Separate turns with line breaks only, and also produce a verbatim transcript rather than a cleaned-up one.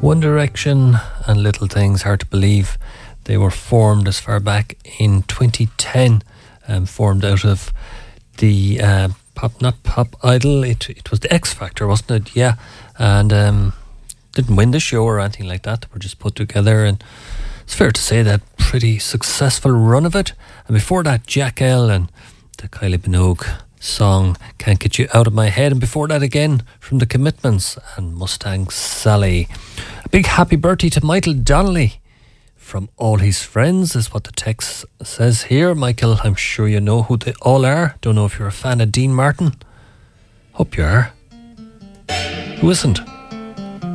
One Direction and Little Things, hard to believe they were formed as far back in twenty ten, um, formed out of the uh, pop, not Pop Idol, it, it was the X Factor, wasn't it? Yeah, and um, didn't win the show or anything like that. They were just put together, and it's fair to say that pretty successful run of it. And before that, Jack L and the Kylie Minogue song Can't Get You Out of My Head, and before that again from The Commitments and Mustang Sally. A big happy birthday to Michael Donnelly from all his friends is what the text says here. Michael, I'm sure you know who they all are. Don't know if you're a fan of Dean Martin. Hope you are. Who isn't?